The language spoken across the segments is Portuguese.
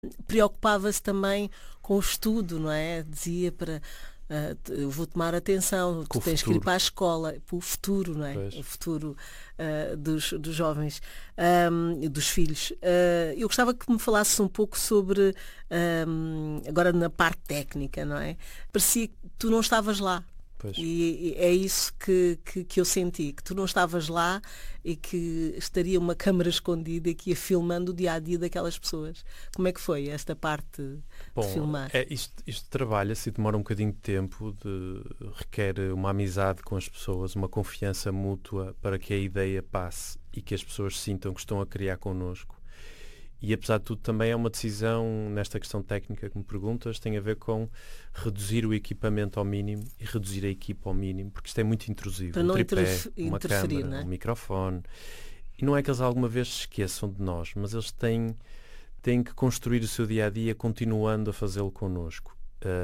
preocupava-se também com o estudo, não é? Dizia para eu vou tomar atenção, Com tu o tens que ir futuro. para a escola, para o futuro, não é? Pois. O futuro dos jovens e dos filhos. Eu gostava que me falasses um pouco sobre, agora na parte técnica, não é? Parecia que tu não estavas lá. Pois. E é isso que eu senti, que tu não estavas lá e que estaria uma câmara escondida que ia filmando o dia-a-dia daquelas pessoas. Como é que foi esta parte de filmar? Isto trabalha-se e demora um bocadinho de tempo, requer uma amizade com as pessoas, uma confiança mútua para que a ideia passe e que as pessoas sintam que estão a criar connosco. E apesar de tudo também é uma decisão, nesta questão técnica que me perguntas, tem a ver com reduzir o equipamento ao mínimo e reduzir a equipa ao mínimo, porque isto é muito intrusivo. Para Um não tripé, uma interferir, câmara, não é? um microfone. E não é que eles alguma vez se esqueçam de nós, mas eles têm que construir o seu dia-a-dia continuando a fazê-lo connosco.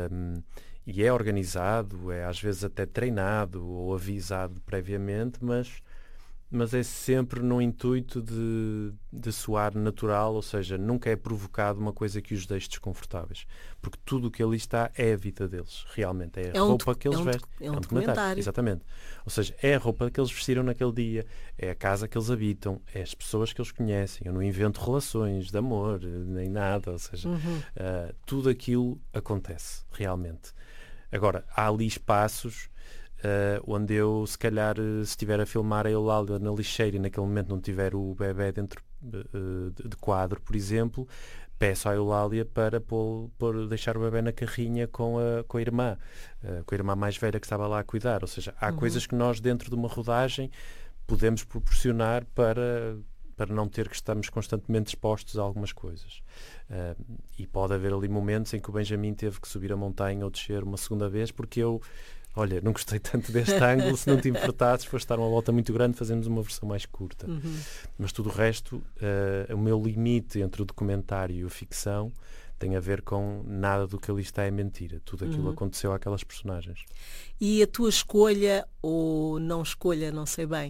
E é organizado, é às vezes até treinado ou avisado previamente, mas é sempre no intuito de soar natural, ou seja, nunca é provocado uma coisa que os deixe desconfortáveis. Porque tudo o que ali está é a vida deles, realmente. É a roupa que eles vestem. É um documentário. Exatamente. Ou seja, é a roupa que eles vestiram naquele dia, é a casa que eles habitam, é as pessoas que eles conhecem. Eu não invento relações de amor, nem nada. Ou seja, tudo aquilo acontece, realmente. Agora, há ali espaços onde eu, se calhar, se estiver a filmar a Eulália na lixeira e naquele momento não tiver o bebé dentro de quadro, por exemplo, peço à Eulália para deixar o bebé na carrinha com a irmã mais velha que estava lá a cuidar. Ou seja, há coisas que nós, dentro de uma rodagem, podemos proporcionar para não ter que estarmos constantemente expostos a algumas coisas. E pode haver ali momentos em que o Benjamin teve que subir a montanha ou descer uma segunda vez porque olha, não gostei tanto deste ângulo, se não te importasses, foste dar uma volta muito grande, fazemos uma versão mais curta. Mas tudo o resto, o meu limite entre o documentário e a ficção tem a ver com nada do que ali está é mentira. Tudo aquilo aconteceu àquelas personagens. E a tua escolha, ou não escolha, não sei bem,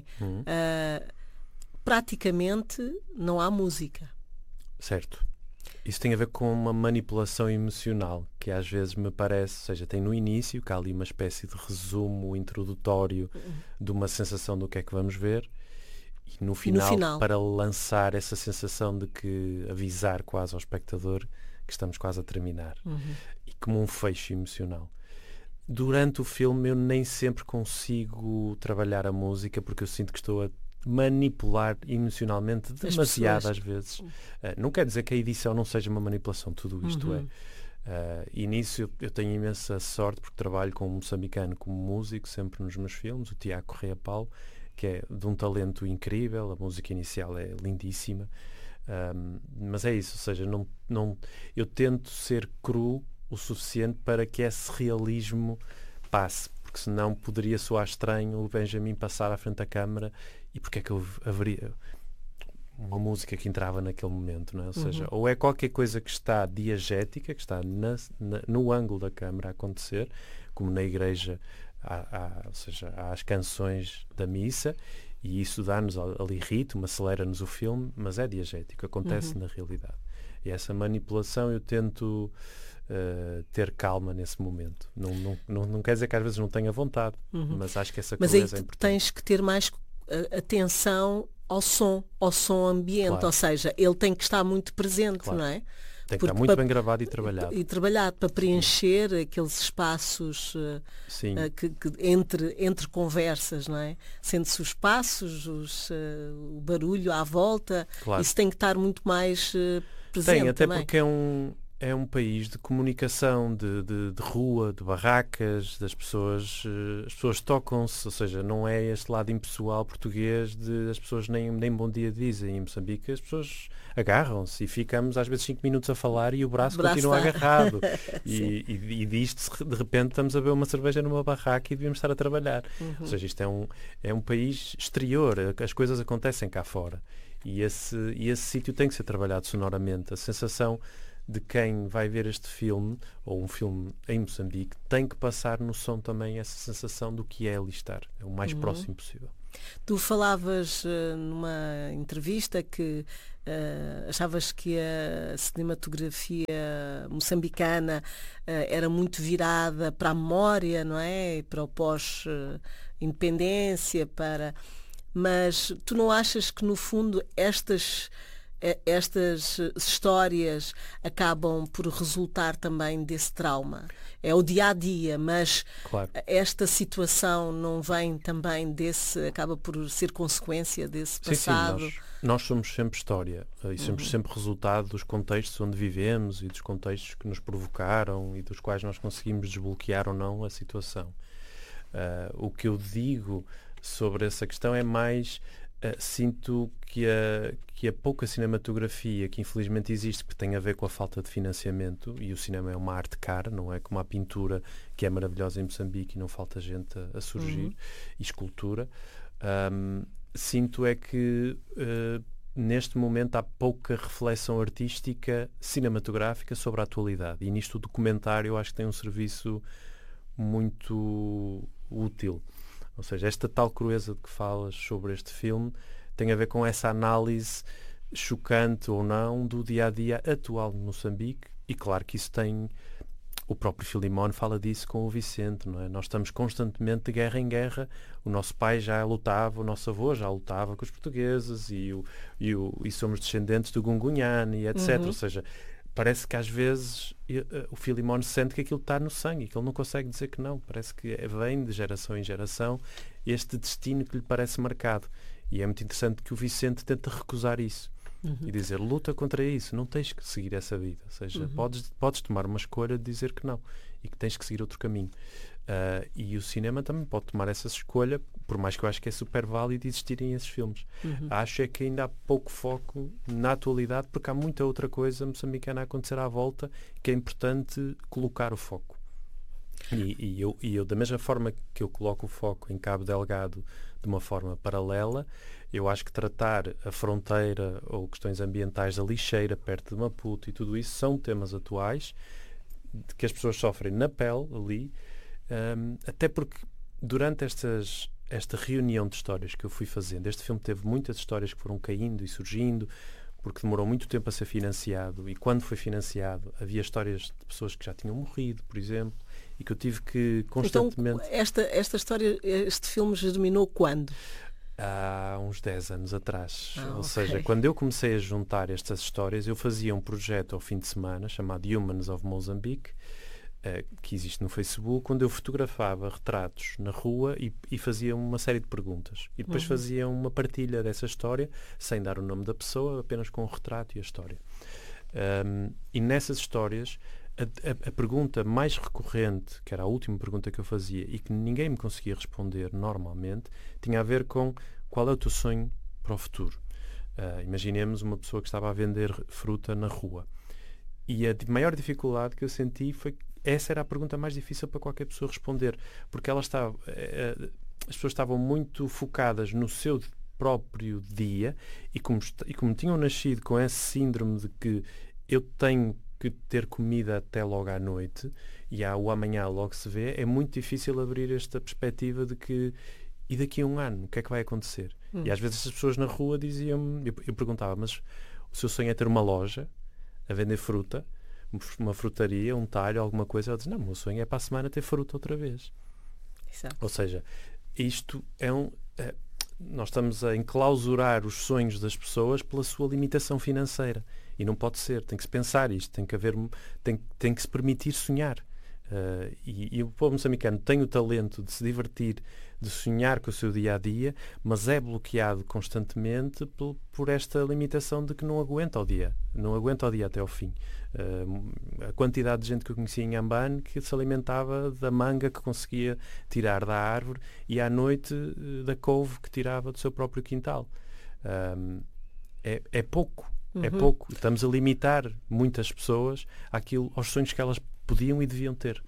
praticamente não há música. Certo. Isso tem a ver com uma manipulação emocional que às vezes me parece, ou seja, tem no início, que há ali uma espécie de resumo introdutório de uma sensação do que é que vamos ver e no final, para lançar essa sensação de que avisar quase ao espectador que estamos quase a terminar e como um fecho emocional. Durante o filme eu nem sempre consigo trabalhar a música porque eu sinto que estou a manipular emocionalmente demasiado às vezes. Não quer dizer que a edição não seja uma manipulação, tudo isto é. E nisso eu tenho imensa sorte porque trabalho com um moçambicano como músico sempre nos meus filmes, o Tiago Correia Paulo, que é de um talento incrível, a música inicial é lindíssima, mas é isso, ou seja, eu tento ser cru o suficiente para que esse realismo passe, porque senão poderia soar estranho o Benjamin passar à frente da câmara e porque é que eu haveria uma música que entrava naquele momento, não é? Ou seja, ou é qualquer coisa que está diegética, que está no ângulo da câmara a acontecer, como na igreja ou seja, há as canções da missa e isso dá-nos ali ritmo, acelera-nos o filme, mas é diegético, acontece na realidade. E essa manipulação eu tento ter calma nesse momento. Não quer dizer que às vezes não tenha vontade, mas acho que essa coisa é importante. Mas aí tens que ter mais atenção ao som ambiente, Claro. Ou seja, ele tem que estar muito presente, Claro. não é? Tem que estar muito bem gravado e trabalhado. E trabalhado para preencher aqueles espaços que entre conversas, não é? Sendo-se os passos, o barulho à volta, Claro. isso tem que estar muito mais presente. Tem, até também. porque é um país de comunicação, de rua, de barracas, das pessoas, as pessoas tocam-se, ou seja, não é este lado impessoal português de as pessoas nem bom dia dizem. Em Moçambique as pessoas agarram-se e ficamos às vezes 5 minutos a falar e o braço continua agarrado. e disto, de repente estamos a beber uma cerveja numa barraca e devíamos estar a trabalhar. Ou seja, isto é um país exterior, as coisas acontecem cá fora. E esse sítio tem que ser trabalhado sonoramente. A sensação de quem vai ver este filme, ou um filme em Moçambique, tem que passar no som também essa sensação do que é ali estar. É o mais próximo possível. Tu falavas numa entrevista que achavas que a cinematografia moçambicana era muito virada para a memória, não é? Para o pós-independência, Mas tu não achas que, no fundo, estas histórias acabam por resultar também desse trauma? É o dia a dia, mas Claro. esta situação não vem também acaba por ser consequência desse passado? Sim, nós somos sempre história e somos sempre resultado dos contextos onde vivemos e dos contextos que nos provocaram e dos quais nós conseguimos desbloquear ou não a situação. O que eu digo sobre essa questão é mais sinto que a pouca cinematografia que infelizmente existe, que tem a ver com a falta de financiamento, e o cinema é uma arte cara, não é como a pintura, que é maravilhosa em Moçambique e não falta gente a surgir, e escultura. Sinto é que neste momento há pouca reflexão artística cinematográfica sobre a atualidade, e nisto o documentário eu acho que tem um serviço muito útil. Ou seja, esta tal crueza de que falas sobre este filme tem a ver com essa análise chocante ou não do dia-a-dia atual de Moçambique, e claro que isso tem... O próprio Filimón fala disso com o Vicente, não é? Nós estamos constantemente de guerra em guerra. O nosso pai já lutava, o nosso avô já lutava com os portugueses e somos descendentes do Gungunhane, e etc. Ou seja, parece que às vezes o Filimón sente que aquilo está no sangue, que ele não consegue dizer que não. Parece que vem de geração em geração este destino que lhe parece marcado. E é muito interessante que o Vicente tenta recusar isso. E dizer, luta contra isso, não tens que seguir essa vida. Ou seja, podes tomar uma escolha de dizer que não e que tens que seguir outro caminho. E o cinema também pode tomar essa escolha, por mais que eu acho que é super válido existirem esses filmes. Acho é que ainda há pouco foco na atualidade, porque há muita outra coisa moçambicana a acontecer à volta que é importante colocar o foco. E eu, da mesma forma que eu coloco o foco em Cabo Delgado de uma forma paralela, eu acho que tratar a fronteira ou questões ambientais da lixeira perto de Maputo e tudo isso são temas atuais que as pessoas sofrem na pele ali, até porque durante esta reunião de histórias que eu fui fazendo, este filme teve muitas histórias que foram caindo e surgindo, porque demorou muito tempo a ser financiado, e quando foi financiado havia histórias de pessoas que já tinham morrido, por exemplo, e que eu tive que constantemente... Então, esta história, este filme germinou quando? Há uns 10 anos atrás. Ou seja, quando eu comecei a juntar estas histórias, eu fazia um projeto ao fim de semana chamado Humans of Mozambique, que existe no Facebook, onde eu fotografava retratos na rua e fazia uma série de perguntas. E depois fazia uma partilha dessa história, sem dar o nome da pessoa, apenas com o retrato e a história. E nessas histórias, a pergunta mais recorrente, que era a última pergunta que eu fazia e que ninguém me conseguia responder normalmente, tinha a ver com qual é o teu sonho para o futuro. Imaginemos uma pessoa que estava a vender fruta na rua. E a maior dificuldade que eu senti foi que essa era a pergunta mais difícil para qualquer pessoa responder, porque as pessoas estavam muito focadas no seu próprio dia e como tinham nascido com esse síndrome de que eu tenho que ter comida até logo à noite e o amanhã logo se vê, é muito difícil abrir esta perspectiva de que e daqui a um ano, o que é que vai acontecer? E às vezes as pessoas na rua diziam-me, eu perguntava, mas o seu sonho é ter uma loja a vender fruta, uma frutaria, um talho, alguma coisa? Ela diz, não, o meu sonho é para a semana ter fruta outra vez. Exato. Ou seja, isto é nós estamos a enclausurar os sonhos das pessoas pela sua limitação financeira. E não pode ser, tem que se pensar isto, tem que se permitir sonhar. E o povo moçambicano tem o talento de se divertir, de sonhar com o seu dia-a-dia, mas é bloqueado constantemente por esta limitação de que não aguenta o dia até ao fim. A quantidade de gente que eu conhecia em Ambane que se alimentava da manga que conseguia tirar da árvore e à noite da couve que tirava do seu próprio quintal. É pouco. É pouco. Estamos a limitar muitas pessoas aos sonhos que elas podiam e deviam ter.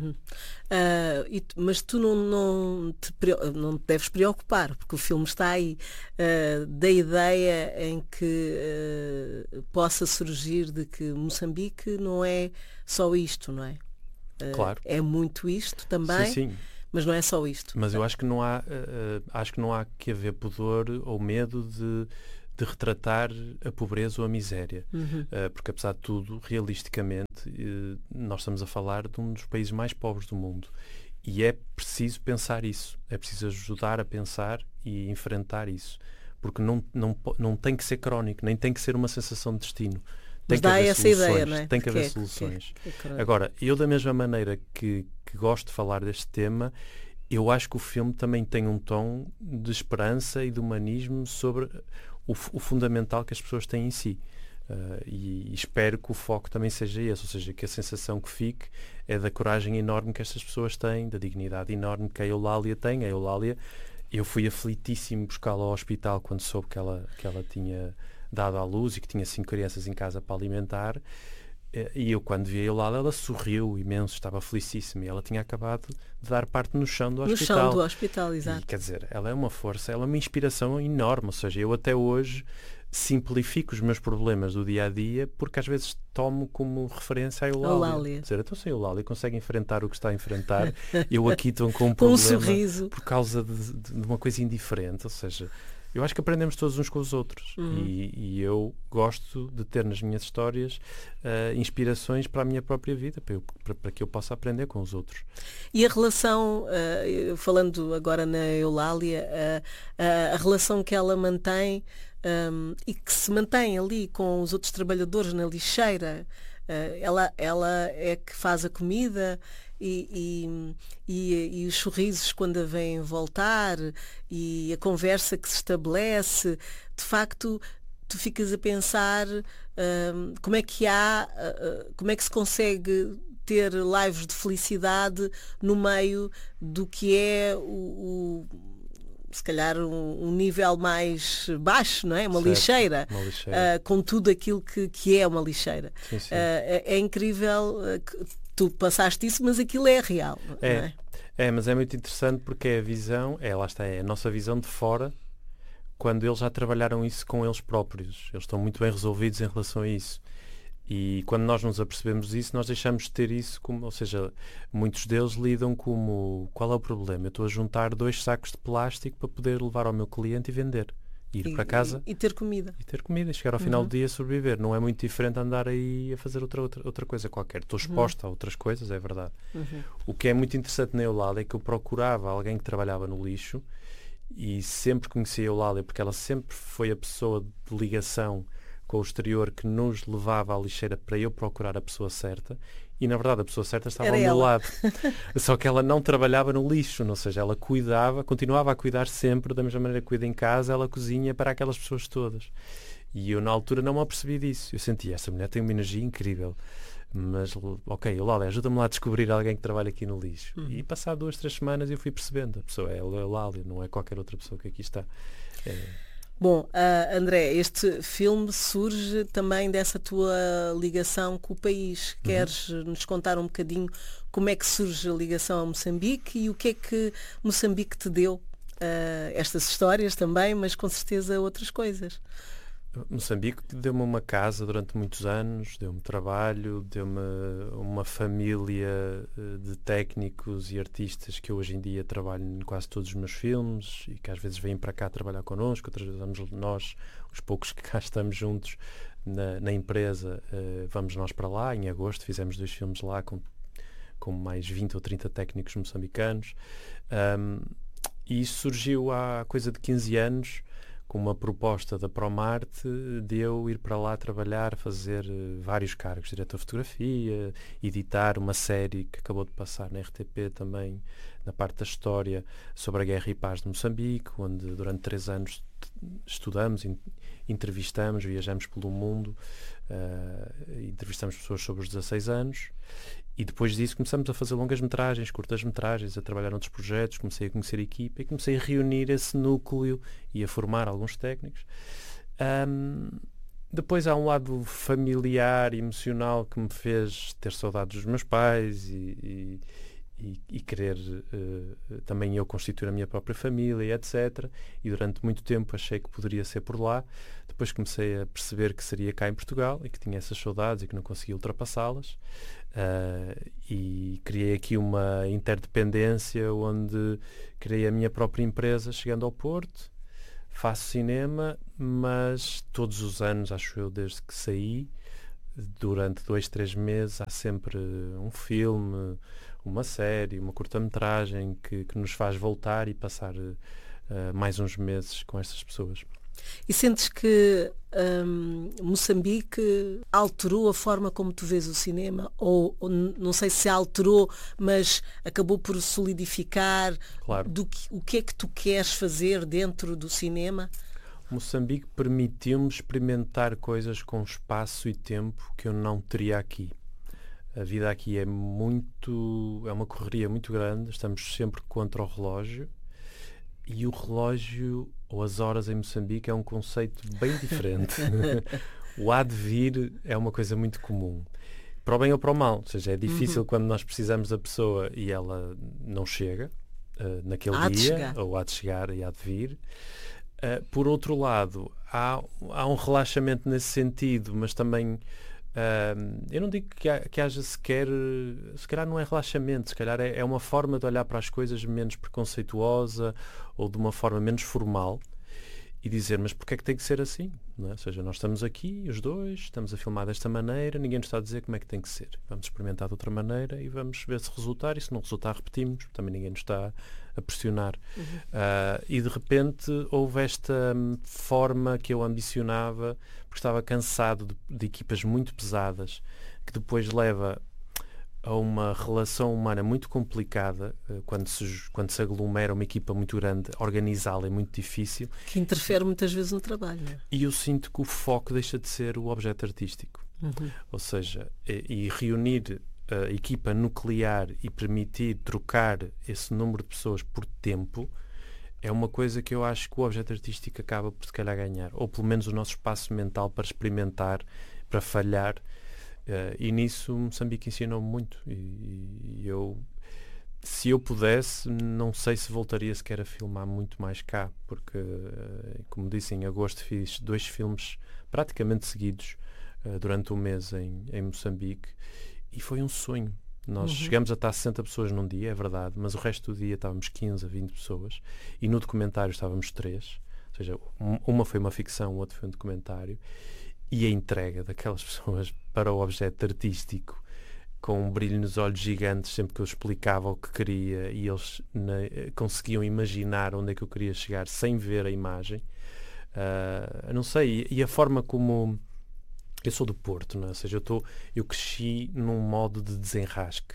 Mas tu não te deves preocupar, porque o filme está aí, da ideia em que possa surgir de que Moçambique não é só isto, não é? Claro. É muito isto também. Sim. Mas não é só isto. Mas eu acho que não há que haver pudor ou medo de retratar a pobreza ou a miséria. Porque, apesar de tudo, realisticamente, nós estamos a falar de um dos países mais pobres do mundo. E é preciso pensar isso. É preciso ajudar a pensar e enfrentar isso. Porque não tem que ser crónico, nem tem que ser uma sensação de destino. Tem Mas que dá haver essa soluções, ideia, não é? tem que haver Que soluções. crónico. Agora, eu da mesma maneira que gosto de falar deste tema, eu acho que o filme também tem um tom de esperança e de humanismo sobre o fundamental que as pessoas têm em si. E espero que o foco também seja esse, ou seja, que a sensação que fique é da coragem enorme que estas pessoas têm, da dignidade enorme que a Eulália tem. A Eulália, eu fui aflitíssimo buscá-la ao hospital quando soube que ela tinha dado à luz e que tinha 5 crianças em casa para alimentar. E eu, quando vi a Eulália, ela sorriu imenso, estava felicíssima, e ela tinha acabado de dar parte no chão do hospital. No chão do hospital, exato. E, quer dizer, ela é uma força, ela é uma inspiração enorme, ou seja, eu até hoje simplifico os meus problemas do dia a dia porque às vezes tomo como referência a Eulália. Quer dizer, então se a Eulália consegue enfrentar o que está a enfrentar, eu aqui estou com um Com um problema sorriso. por causa de uma coisa indiferente, ou seja, eu acho que aprendemos todos uns com os outros. E eu gosto de ter nas minhas histórias inspirações para a minha própria vida, para que eu possa aprender com os outros. E a relação, falando agora na Eulália, a relação que ela mantém e que se mantém ali com os outros trabalhadores na lixeira, ela é que faz a comida e os sorrisos quando a vêm voltar e a conversa que se estabelece, de facto tu ficas a pensar como é que se consegue ter lives de felicidade no meio do que é se calhar um nível mais baixo, não é? Uma Certo, lixeira, uma lixeira. com tudo aquilo que é uma lixeira. Sim, sim. É incrível que tu passaste isso, mas aquilo é real. Não é? Mas é muito interessante porque é a visão, lá está, é a nossa visão de fora, quando eles já trabalharam isso com eles próprios. Eles estão muito bem resolvidos em relação a isso. E quando nós nos apercebemos disso, nós deixamos de ter isso como, ou seja, muitos deles lidam como, qual é o problema? Eu estou a juntar 2 sacos de plástico para poder levar ao meu cliente e vender. Ir para casa e ter comida. E chegar ao final do dia a sobreviver. Não é muito diferente andar aí a fazer outra coisa qualquer. Estou exposta a outras coisas, é verdade. O que é muito interessante na Eulália é que eu procurava alguém que trabalhava no lixo e sempre conhecia a Eulália porque ela sempre foi a pessoa de ligação com o exterior que nos levava à lixeira para eu procurar a pessoa certa e na verdade a pessoa certa estava ao meu lado. Só que ela não trabalhava no lixo, ou seja, ela continuava a cuidar sempre da mesma maneira que cuida em casa, ela cozinha para aquelas pessoas todas. E eu na altura não me apercebi disso. Eu sentia, essa mulher tem uma energia incrível. Mas, ok, Eulália, ajuda-me lá a descobrir alguém que trabalha aqui no lixo. E passado 2, 3 semanas eu fui percebendo, a pessoa é a Eulália, não é qualquer outra pessoa que aqui está. Bom, André, este filme surge também dessa tua ligação com o país. Queres nos contar um bocadinho como é que surge a ligação a Moçambique e o que é que Moçambique te deu? Estas histórias também, mas com certeza outras coisas. Moçambique deu-me uma casa durante muitos anos, deu-me trabalho, deu-me uma família de técnicos e artistas que eu hoje em dia trabalho em quase todos os meus filmes e que às vezes vêm para cá trabalhar connosco, outras vezes vamos nós, os poucos que cá estamos juntos na empresa, vamos nós para lá. Em agosto fizemos 2 filmes lá com mais 20 ou 30 técnicos moçambicanos. E isso surgiu há coisa de 15 anos com uma proposta da Promarte de eu ir para lá trabalhar, fazer vários cargos, diretor de fotografia, editar uma série que acabou de passar na RTP também, na parte da história, sobre a Guerra e Paz de Moçambique, onde durante 3 anos estudamos, entrevistamos, viajamos pelo mundo, entrevistamos pessoas sobre os 16 anos. E depois disso começamos a fazer longas-metragens, curtas-metragens, a trabalhar noutros projetos, comecei a conhecer a equipa e comecei a reunir esse núcleo e a formar alguns técnicos. Depois há um lado familiar, emocional, que me fez ter saudades dos meus pais e e querer também eu constituir a minha própria família, etc. E durante muito tempo achei que poderia ser por lá. Depois comecei a perceber que seria cá em Portugal e que tinha essas saudades e que não conseguia ultrapassá-las. E criei aqui uma interdependência onde criei a minha própria empresa chegando ao Porto. Faço cinema, mas todos os anos, acho eu, desde que saí, durante 2, 3 meses, há sempre um filme, uma série, uma curta-metragem que nos faz voltar e passar mais uns meses com estas pessoas. E sentes que Moçambique alterou a forma como tu vês o cinema? Ou não sei se alterou, mas acabou por solidificar Claro. o que é que tu queres fazer dentro do cinema? Moçambique permitiu-me experimentar coisas com espaço e tempo que eu não teria aqui. A vida aqui é uma correria muito grande, estamos sempre contra o relógio e o relógio ou as horas em Moçambique é um conceito bem diferente. O há de vir é uma coisa muito comum. Para o bem ou para o mal, ou seja, é difícil quando nós precisamos da pessoa e ela não chega naquele dia, ou há de chegar e há de vir. Por outro lado, há um relaxamento nesse sentido, mas também eu não digo que haja se calhar não é relaxamento, se calhar é uma forma de olhar para as coisas menos preconceituosa ou de uma forma menos formal e dizer, mas porque é que tem que ser assim? Não é? Ou seja, nós estamos aqui, os dois, estamos a filmar desta maneira, ninguém nos está a dizer como é que tem que ser. Vamos experimentar de outra maneira e vamos ver se resultar, e se não resultar repetimos, também ninguém nos está a pressionar. E de repente houve esta forma que eu ambicionava, porque estava cansado de equipas muito pesadas, que depois leva a uma relação humana muito complicada, quando se aglomera uma equipa muito grande, organizá-la é muito difícil. Que interfere muitas vezes no trabalho, não é? E eu sinto que o foco deixa de ser o objeto artístico. Ou seja, e reunir a equipa nuclear e permitir trocar esse número de pessoas por tempo é uma coisa que eu acho que o objeto artístico acaba por se calhar ganhar. Ou pelo menos o nosso espaço mental para experimentar, para falhar. E nisso Moçambique ensinou muito. E eu, se eu pudesse, não sei se voltaria sequer a filmar muito mais cá, porque, como disse, em agosto fiz 2 filmes praticamente seguidos durante um mês em Moçambique, e foi um sonho. Nós chegamos a estar 60 pessoas num dia, é verdade, mas o resto do dia estávamos 15 a 20 pessoas, e no documentário estávamos 3, ou seja, uma foi uma ficção, o outro foi um documentário, e a entrega daquelas pessoas para o objeto artístico, com um brilho nos olhos gigantes sempre que eu explicava o que queria, e eles conseguiam imaginar onde é que eu queria chegar sem ver a imagem. Não sei, e a forma como eu sou do Porto, não é? Ou seja, eu cresci num modo de desenrasque,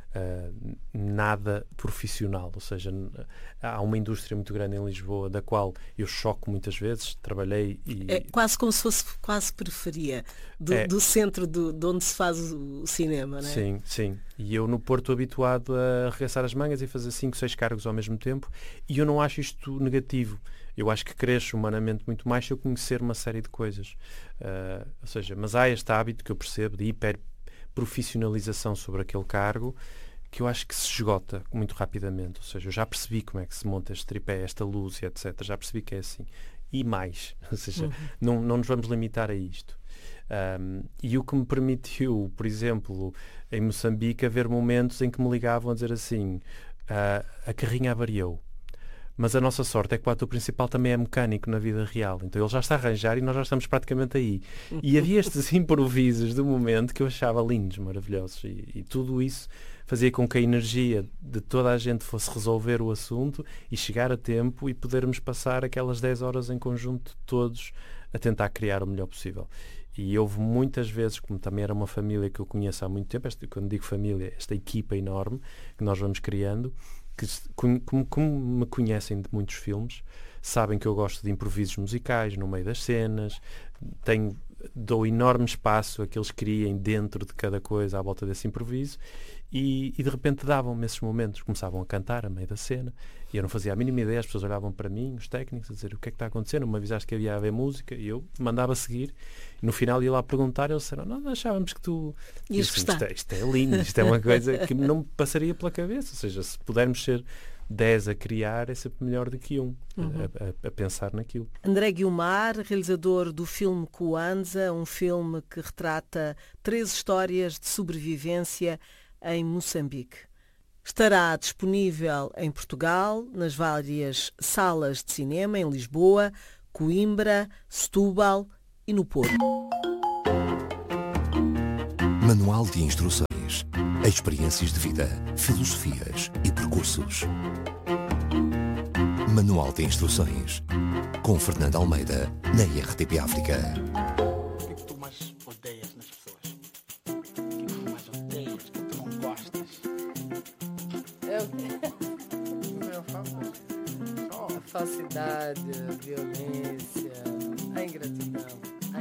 nada profissional, ou seja, há uma indústria muito grande em Lisboa da qual eu choco muitas vezes, trabalhei e... É quase como se fosse quase periferia do centro de onde se faz o cinema, não é? Sim, sim. E eu no Porto habituado a arregaçar as mangas e fazer 5, 6 cargos ao mesmo tempo, e eu não acho isto negativo. Eu acho que cresço humanamente muito mais se eu conhecer uma série de coisas. Ou seja, mas há este hábito que eu percebo de hiperprofissionalização sobre aquele cargo, que eu acho que se esgota muito rapidamente. Ou seja, eu já percebi como é que se monta este tripé, esta luz e etc. Já percebi que é assim. E mais. Ou seja, não nos vamos limitar a isto. E o que me permitiu, por exemplo, em Moçambique, haver momentos em que me ligavam a dizer assim, a carrinha avariou. Mas a nossa sorte é que o ator principal também é mecânico na vida real. Então ele já está a arranjar e nós já estamos praticamente aí. E havia estes improvisos do momento que eu achava lindos, maravilhosos. E tudo isso fazia com que a energia de toda a gente fosse resolver o assunto e chegar a tempo e podermos passar aquelas 10 horas em conjunto todos a tentar criar o melhor possível. E houve muitas vezes, como também era uma família que eu conheço há muito tempo, quando digo família, esta equipa enorme que nós vamos criando, que como me conhecem de muitos filmes, sabem que eu gosto de improvisos musicais no meio das cenas, tenho dou enorme espaço a que eles criem dentro de cada coisa à volta desse improviso e de repente davam-me esses momentos, começavam a cantar a meio da cena e eu não fazia a mínima ideia, as pessoas olhavam para mim, os técnicos, a dizer o que é que está acontecendo, me avisaste que havia a haver música e eu mandava seguir e no final ia lá perguntar e eles disseram, não, achávamos que tu... Isto é lindo, isto é uma coisa que não me passaria pela cabeça, ou seja, se pudermos ser 10 a criar é sempre melhor do que um a pensar naquilo. André Guiomar, realizador do filme Kwanza, um filme que retrata 3 histórias de sobrevivência em Moçambique. Estará disponível em Portugal, nas várias salas de cinema em Lisboa, Coimbra, Setúbal e no Porto. Manual de instruções, experiências de vida, filosofias e percursos. Manual de instruções, com Fernando Almeida, na RTP África. O que tu mais odeias nas pessoas? O que tu mais odeias, que tu não gostas? A falsidade, a violência, a ingratidão.